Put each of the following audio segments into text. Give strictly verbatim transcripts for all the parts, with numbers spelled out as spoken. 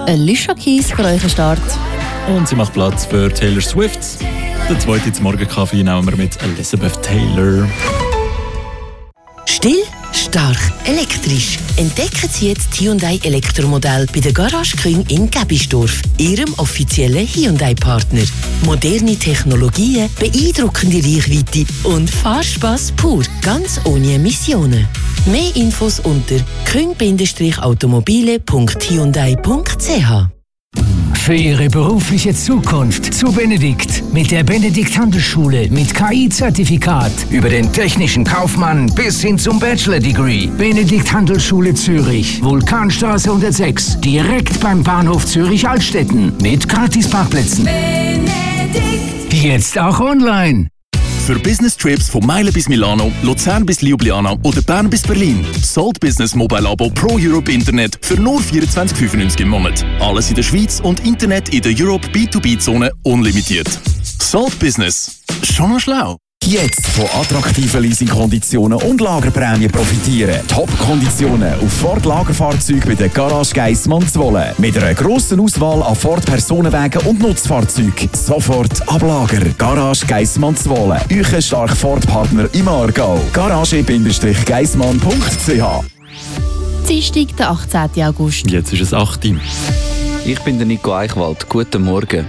Alicia Keys für euren Start. Und sie macht Platz für Taylor Swift. Den zweiten Morgenkaffee nehmen wir mit Elizabeth Taylor. Still, stark, elektrisch. Entdecken Sie jetzt Hyundai Elektromodell bei der Garage Küng in Gebisdorf, Ihrem offiziellen Hyundai-Partner. Moderne Technologien, beeindruckende Reichweite und Fahrspaß pur, ganz ohne Emissionen. Mehr Infos unter küng automobile punkt hyundai punkt c h. Für Ihre berufliche Zukunft zu Benedikt mit der Benedikt Handelsschule mit K I-Zertifikat über den technischen Kaufmann bis hin zum Bachelor-Degree. Benedikt Handelsschule Zürich, Vulkanstraße hundertsechs, direkt beim Bahnhof Zürich-Altstetten mit Gratisparkplätzen. Benedikt. Jetzt auch online. Für Business-Trips von Meilen bis Milano, Luzern bis Ljubljana oder Bern bis Berlin. Salt Business Mobile Abo Pro Europe Internet für nur vierundzwanzig fünfundneunzig im Monat. Alles in der Schweiz und Internet in der Europe B zwei B-Zone unlimitiert. Salt Business. Schon noch schlau. Jetzt von attraktiven Leasingkonditionen und Lagerprämien profitieren. Top-Konditionen auf Ford-Lagerfahrzeuge bei der Garage Geissmann Zwolle. Mit einer grossen Auswahl an Ford-Personenwagen und Nutzfahrzeugen. Sofort ab Lager. Garage Geissmann Zwolle. Euer starker Ford-Partner im Aargau. garage geissmann punkt c h. Dienstag, der achtzehnten August. Jetzt ist es acht Uhr. Ich bin der Nico Eichwald. Guten Morgen.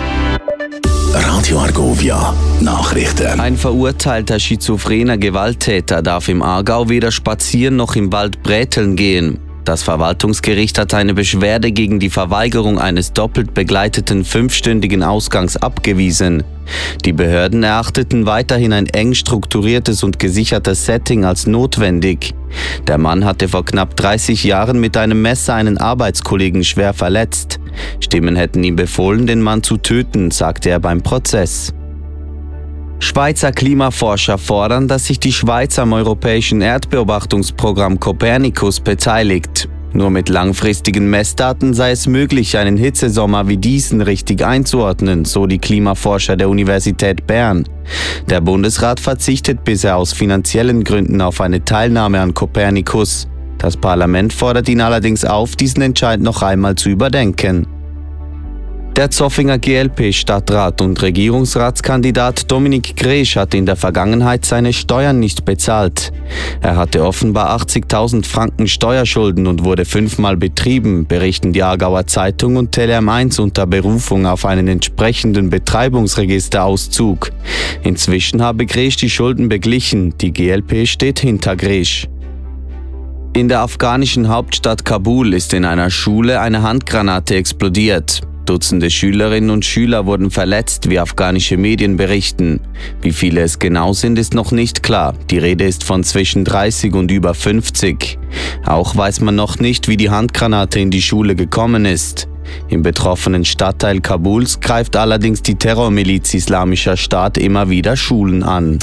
Radio Argovia. Nachrichten. Ein verurteilter schizophrener Gewalttäter darf im Aargau weder spazieren noch im Wald bräteln gehen. Das Verwaltungsgericht hat eine Beschwerde gegen die Verweigerung eines doppelt begleiteten fünfstündigen Ausgangs abgewiesen. Die Behörden erachteten weiterhin ein eng strukturiertes und gesichertes Setting als notwendig. Der Mann hatte vor knapp dreißig Jahren mit einem Messer einen Arbeitskollegen schwer verletzt. Stimmen hätten ihm befohlen, den Mann zu töten, sagte er beim Prozess. Schweizer Klimaforscher fordern, dass sich die Schweiz am europäischen Erdbeobachtungsprogramm Copernicus beteiligt. Nur mit langfristigen Messdaten sei es möglich, einen Hitzesommer wie diesen richtig einzuordnen, so die Klimaforscher der Universität Bern. Der Bundesrat verzichtet bisher aus finanziellen Gründen auf eine Teilnahme an Copernicus. Das Parlament fordert ihn allerdings auf, diesen Entscheid noch einmal zu überdenken. Der Zoffinger G L P-Stadtrat und Regierungsratskandidat Dominik Gresch hat in der Vergangenheit seine Steuern nicht bezahlt. Er hatte offenbar achtzigtausend Franken Steuerschulden und wurde fünfmal betrieben, berichten die Aargauer Zeitung und Tele M eins unter Berufung auf einen entsprechenden Betreibungsregisterauszug. Inzwischen habe Gresch die Schulden beglichen, die G L P steht hinter Gresch. In der afghanischen Hauptstadt Kabul ist in einer Schule eine Handgranate explodiert. Dutzende Schülerinnen und Schüler wurden verletzt, wie afghanische Medien berichten. Wie viele es genau sind, ist noch nicht klar. Die Rede ist von zwischen dreißig und über fünfzig. Auch weiß man noch nicht, wie die Handgranate in die Schule gekommen ist. Im betroffenen Stadtteil Kabuls greift allerdings die Terrormiliz Islamischer Staat immer wieder Schulen an.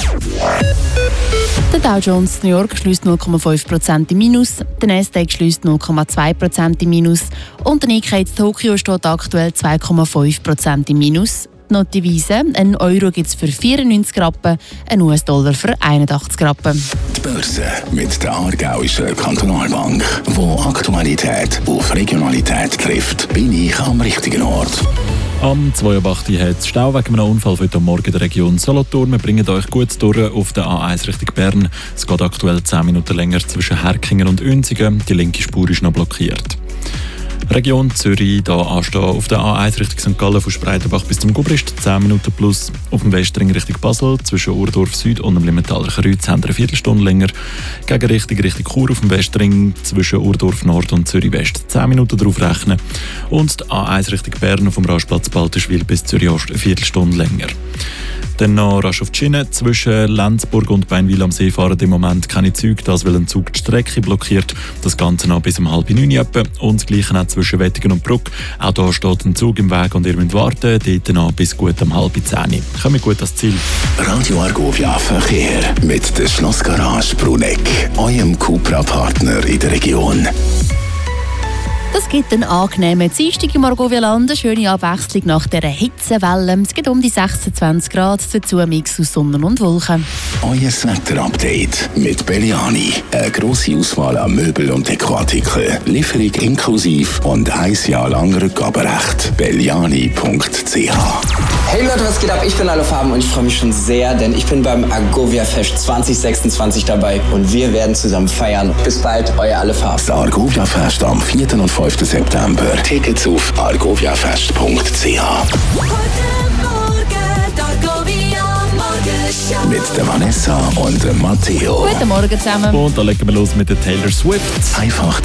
Der Dow Jones New York schließt null Komma fünf Prozent im Minus, der Nasdaq schließt null Komma zwei Prozent im Minus und der Nikkei Tokio steht aktuell zwei Komma fünf Prozent im Minus. Noch die Devise, ein Euro gibt es für vierundneunzig Rappen, ein U S-Dollar für einundachtzig Rappen. Die Börse mit der Aargauischen Kantonalbank, wo Aktualität auf Regionalität trifft, bin ich am richtigen Ort. Am zwei Uhr acht hat es Stau wegen einem Unfall heute Morgen in der Region Solothurn. Wir bringen euch gut durch auf der A eins Richtung Bern. Es geht aktuell zehn Minuten länger zwischen Herkingen und Uenzingen. Die linke Spur ist noch blockiert. Region Zürich, hier anstehen auf der A eins Richtung Sankt Gallen von Spreitenbach bis zum Gubrist, zehn Minuten plus. Auf dem Westring Richtung Basel, zwischen Urdorf Süd und dem Limmentaler Kreuz, haben wir eine Viertelstunde länger. Gegenrichtung Richtung Chur auf dem Westring, zwischen Urdorf Nord und Zürich West, zehn Minuten drauf rechnen. Und die A eins Richtung Bern auf dem Rastplatz Balterschwil bis Zürich Ost, eine Viertelstunde länger. Dann noch rasch auf die Schiene. Zwischen Lenzburg und Beinwil am See fahren im Moment keine Züge, das weil ein Zug die Strecke blockiert. Das Ganze noch bis um halb neun etwa. Und das Gleiche auch zwischen Wettigen und Bruck. Auch hier steht ein Zug im Weg und ihr müsst warten. Dort noch bis gut um halb zehn. Kommen gut ans Ziel. Radio Argovia Verkehr mit der Schlossgarage Bruneck, eurem Cupra-Partner in der Region. Das gibt einen angenehmen Dienstag im Argovia-Land, eine schöne Abwechslung nach dieser Hitzewelle. Es geht um die sechsundzwanzig Grad, dazu ein Mix aus Sonne und Wolken. Euer Wetter-Update mit Belliani. Eine grosse Auswahl an Möbel- und Dekoartikeln. Lieferung inklusive und ein Jahr lang Rückgaberecht. belliani punkt c h. Hey Leute, was geht ab? Ich bin Alofarben und ich freue mich schon sehr, denn ich bin beim Argovia Fest zwanzig sechsundzwanzig dabei und wir werden zusammen feiern. Bis bald, euer Alofarben. Das Argovia Fest am vierten und fünften September. Tickets auf argoviafest punkt c h. Mit der Vanessa und dem Matteo. Guten Morgen zusammen. Und da legen wir los mit der Taylor Swift. Einfach